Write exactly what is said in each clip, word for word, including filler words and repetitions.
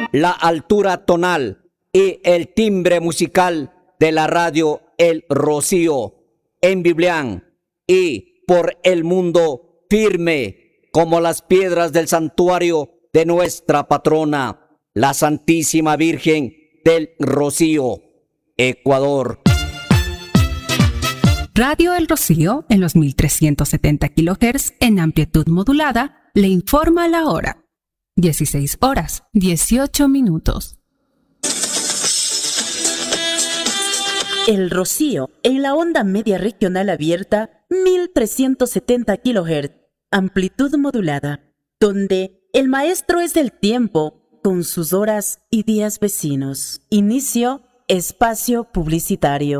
la altura tonal y el timbre musical de la radio El Rocío en Biblián y por el mundo firme como las piedras del santuario de nuestra patrona, la Santísima Virgen del Rocío, Ecuador. Radio El Rocío en los mil trescientos setenta kilohertz en amplitud modulada le informa la hora. dieciséis horas, dieciocho minutos. El Rocío en la onda media regional abierta mil trescientos setenta kilohertz, amplitud modulada, donde el maestro es del tiempo con sus horas y días vecinos. Inicio espacio publicitario.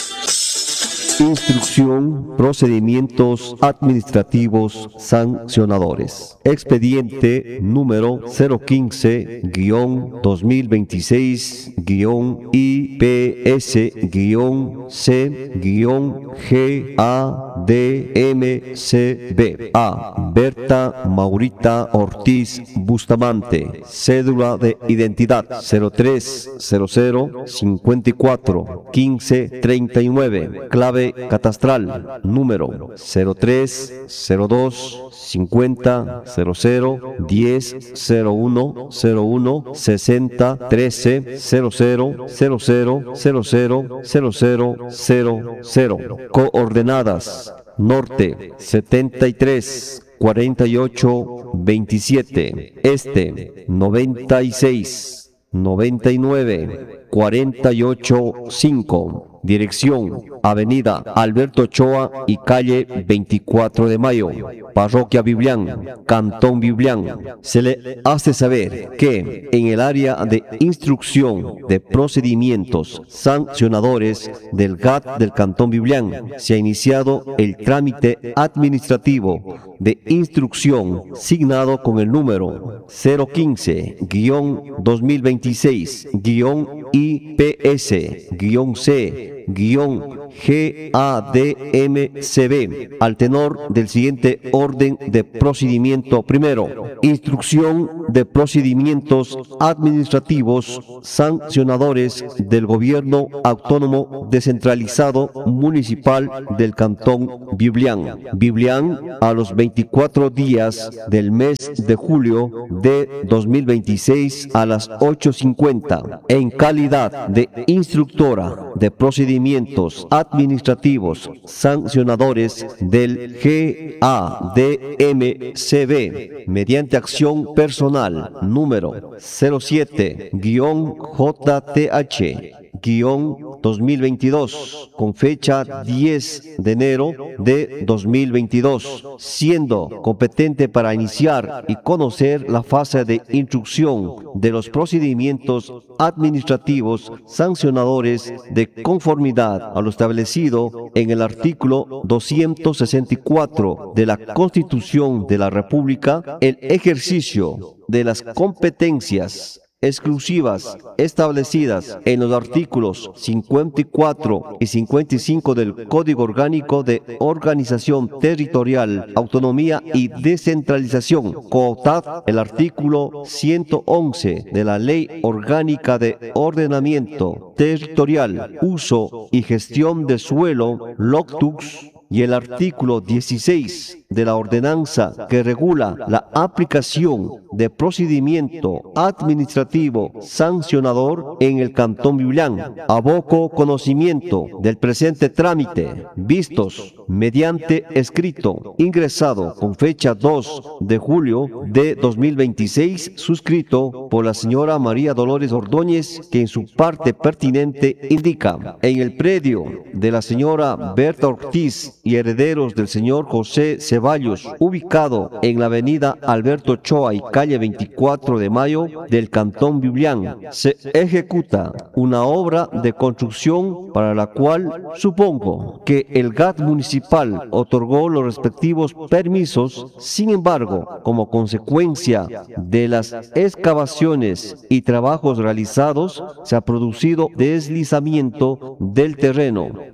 Instrucción, procedimientos administrativos sancionadores. Expediente número cero quince guión dos mil veintiséis guión I P S guión C guión G A D M C B. A. Berta Maurita Ortiz Bustamante. Cédula de identidad cero tres cero cero cincuenta y cuatro quince treinta y nueve. Clave catastral número cero tres cero dos cincuenta cero cero diez cero uno cero uno sesenta trece cero cero cero cero cero cero cero cero cero cero. Coordenadas: norte setenta y tres cuarenta y ocho veintisiete, este noventa y seis noventa y nueve cuarenta y ocho cinco. Dirección: Avenida Alberto Ochoa y calle veinticuatro de mayo, Parroquia Biblián, Cantón Biblián. Se le hace saber que en el área de instrucción de procedimientos sancionadores del G A T del Cantón Biblián se ha iniciado el trámite administrativo de instrucción signado con el número cero quince guión dos mil veintiséis guión I P S guión C guión G A D M C B al tenor del siguiente orden de procedimiento. Primero, instrucción de procedimientos administrativos sancionadores del Gobierno Autónomo Descentralizado Municipal del Cantón Biblián. Biblián, a los veinticuatro días del mes de julio de dos mil veintiséis a las ocho cincuenta, en calidad de instructora de procedimientos administrativos sancionadores del G A D M C B, mediante acción personal número cero siete guión J T H guión dos mil veintidós, con fecha diez de enero de dos mil veintidós, siendo competente para iniciar y conocer la fase de instrucción de los procedimientos administrativos sancionadores de conformidad a lo establecido en el artículo doscientos sesenta y cuatro de la Constitución de la República, el ejercicio de las competencias exclusivas establecidas en los artículos cincuenta y cuatro y cincuenta y cinco del Código Orgánico de Organización Territorial, Autonomía y Descentralización, cooptad el artículo ciento once de la Ley Orgánica de Ordenamiento Territorial, Uso y Gestión de Suelo, LOCTUS, y el artículo dieciséis de la ordenanza que regula la aplicación de procedimiento administrativo sancionador en el Cantón Biblián. Aboco conocimiento del presente trámite, vistos mediante escrito, ingresado con fecha dos de julio de dos mil veintiséis, suscrito por la señora María Dolores Ordóñez, que en su parte pertinente indica: en el predio de la señora Berta Ortiz y herederos del señor José Ceballos, ubicado en la avenida Alberto Ochoa y calle veinticuatro de mayo del Cantón Biblián, se ejecuta una obra de construcción para la cual supongo que el G A T municipal otorgó los respectivos permisos. Sin embargo, como consecuencia de las excavaciones y trabajos realizados, se ha producido deslizamiento del terreno,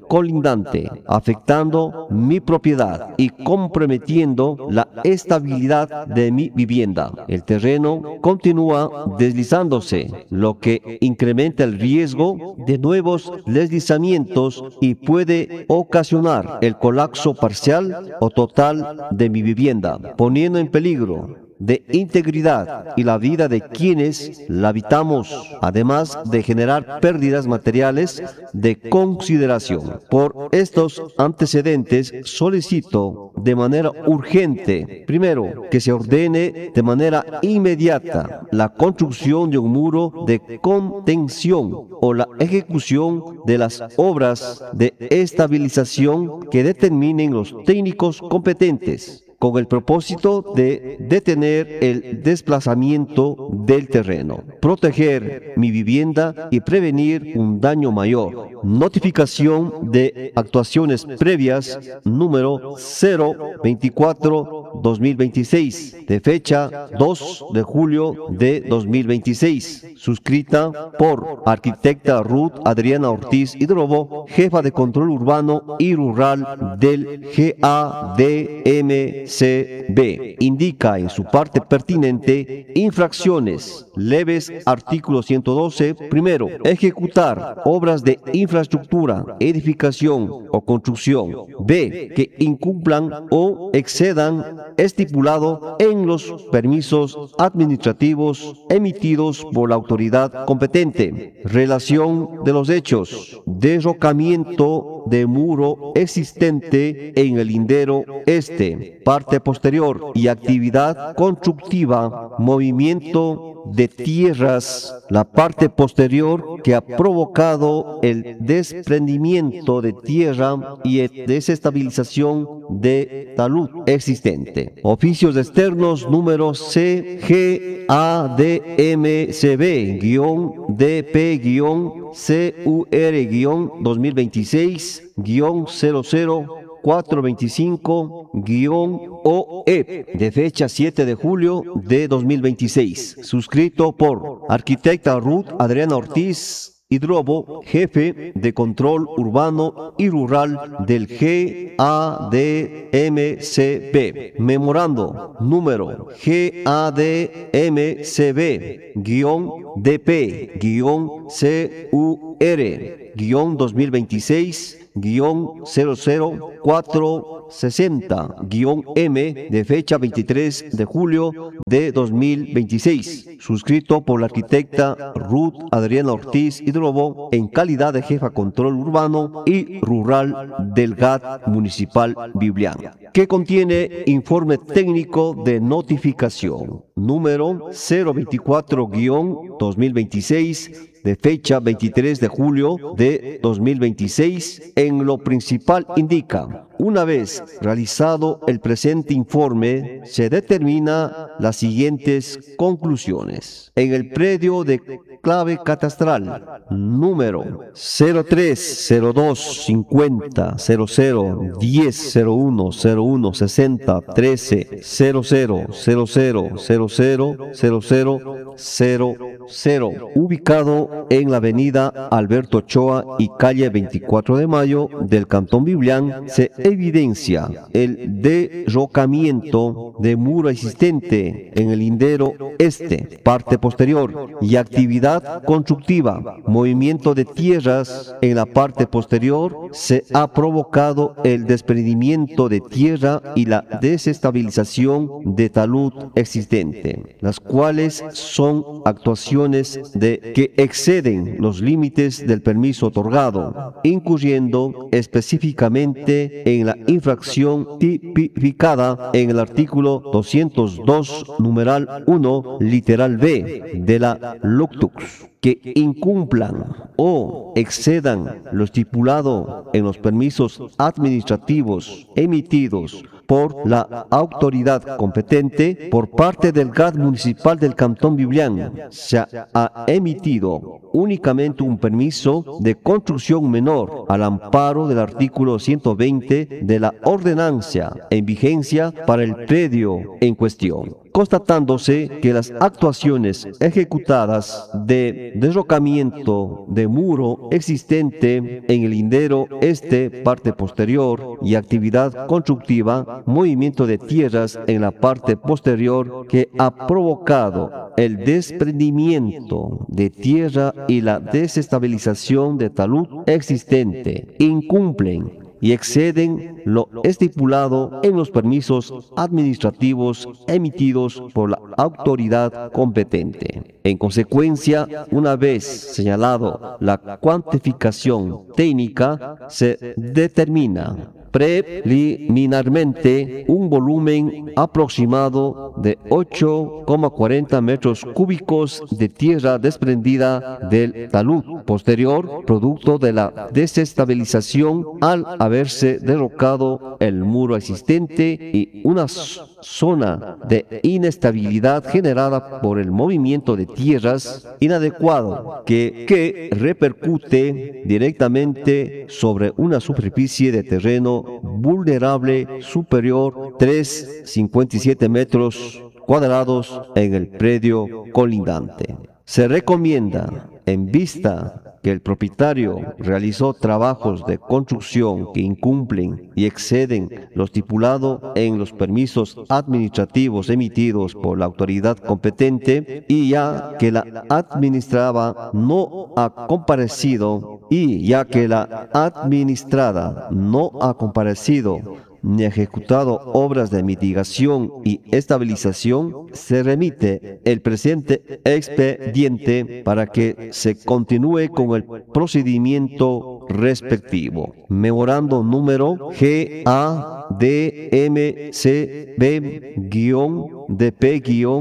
colindante, afectando mi propiedad y comprometiendo la estabilidad de mi vivienda. El terreno continúa deslizándose, lo que incrementa el riesgo de nuevos deslizamientos y puede ocasionar el colapso parcial o total de mi vivienda, poniendo en peligro de integridad y la vida de quienes la habitamos, además de generar pérdidas materiales de consideración. Por estos antecedentes, solicito de manera urgente, primero, que se ordene de manera inmediata la construcción de un muro de contención o la ejecución de las obras de estabilización que determinen los técnicos competentes, con el propósito de detener el desplazamiento del terreno, proteger mi vivienda y prevenir un daño mayor. Notificación de actuaciones previas número cero veinticuatro dos mil veintiséis, de fecha dos de julio de dos mil veintiséis, suscrita por arquitecta Ruth Adriana Ortiz Hidrobo, jefa de control urbano y rural del G A D M C B. Indica en su parte pertinente infracciones leves. Artículo ciento doce. Primero, ejecutar obras de infraestructura, edificación o construcción. B, que incumplan o excedan estipulado en los permisos administrativos emitidos por la autoridad competente. Relación de los hechos: derrocamiento de muro existente en el lindero este, parte posterior, y actividad constructiva, movimiento de tierras, la parte posterior, que ha provocado el desprendimiento de tierra y desestabilización de talud existente. Oficios externos número C G A D M C B D P C U R dos mil veintiséis cero cero cuatrocientos veinticinco O E, de fecha siete de julio de dos mil veintiséis, suscrito por arquitecta Ruth Adriana Ortiz Hidrobo, jefe de control urbano y rural del G A D M C B. Memorando número G A D M C B D P C U R dos mil veintiséis cero cero cuatrocientos sesenta M, de fecha veintitrés de julio de dos mil veintiséis, suscrito por la arquitecta Ruth Adriana Ortiz Hidrobo en calidad de jefa control urbano y rural del G A D municipal Biblián, que contiene informe técnico de notificación número cero veinticuatro dos mil veintiséis, de fecha veintitrés de julio de dos mil veintiséis. En lo principal indica: una vez realizado el presente informe, se determina las siguientes conclusiones. En el predio de clave catastral número cero tres cero dos cincuenta cero cero diez cero uno cero uno sesenta trece cero cero cero cero cero cero cero cero cero cero, ubicado en la avenida Alberto Ochoa y calle veinticuatro de mayo del Cantón Biblián, se evidencia el derrocamiento de muro existente en el lindero este, parte posterior, y actividad constructiva, movimiento de tierras en la parte posterior. Se ha provocado el desprendimiento de tierra y la desestabilización de talud existente, las cuales son actuaciones de que exceden los límites del permiso otorgado, incurriendo específicamente en la infracción tipificada en el artículo doscientos dos, numeral uno, literal B de la LUCTUCS, que incumplan o excedan lo estipulado en los permisos administrativos emitidos por la autoridad competente. Por parte del G A D municipal del Cantón Biblián, se ha emitido únicamente un permiso de construcción menor al amparo del artículo ciento veinte de la ordenanza en vigencia para el predio en cuestión, constatándose que las actuaciones ejecutadas de derrocamiento de muro existente en el lindero este, parte posterior, y actividad constructiva, movimiento de tierras en la parte posterior que ha provocado el desprendimiento de tierra y la desestabilización de talud existente, incumplen y exceden lo estipulado en los permisos administrativos emitidos por la autoridad competente. En consecuencia, una vez señalado la cuantificación técnica, se determina preliminarmente un volumen aproximado de ocho coma cuarenta metros cúbicos de tierra desprendida del talud posterior, producto de la desestabilización al haberse derrocado el muro existente, y una zona de inestabilidad generada por el movimiento de tierras inadecuado que, que repercute directamente sobre una superficie de terreno vulnerable superior a trescientos cincuenta y siete metros cuadrados en el predio colindante. Se recomienda, en vista que el propietario realizó trabajos de construcción que incumplen y exceden lo estipulado en los permisos administrativos emitidos por la autoridad competente, y ya que la administrada no ha comparecido y ya que la administrada no ha comparecido ni ejecutado obras de mitigación y estabilización, se remite el presente expediente para que se continúe con el procedimiento respectivo. Memorando número G A D M C B D P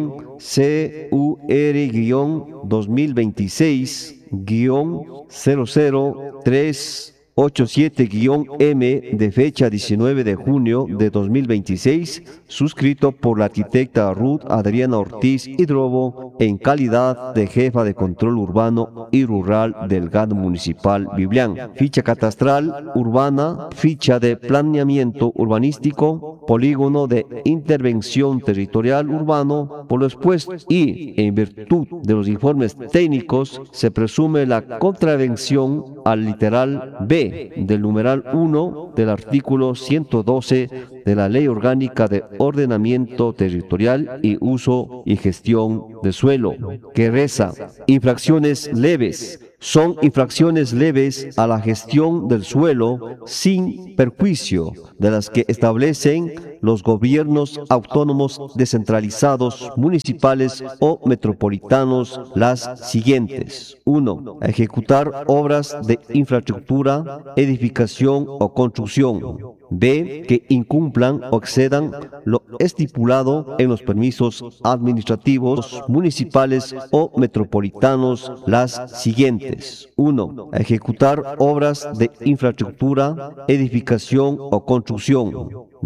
C U R dos mil veintiséis cero cero tres ochenta y siete M de fecha diecinueve de junio de dos mil veintiséis, suscrito por la arquitecta Ruth Adriana Ortiz Hidrobo en calidad de jefa de control urbano y rural del G A D municipal Biblián. Ficha catastral urbana, ficha de planeamiento urbanístico, polígono de intervención territorial urbano. Por lo expuesto y en virtud de los informes técnicos, se presume la contravención al literal B del numeral uno del artículo ciento doce de la Ley Orgánica de Ordenamiento Territorial y Uso y Gestión de Suelo, que reza: infracciones leves. Son infracciones leves a la gestión del suelo sin perjuicio de las que establecen los gobiernos autónomos descentralizados, municipales o metropolitanos, las siguientes. uno. Ejecutar obras de infraestructura, edificación o construcción. B. Que incumplan o excedan lo estipulado en los permisos administrativos municipales o metropolitanos, las siguientes. uno. Ejecutar obras de infraestructura, edificación o construcción.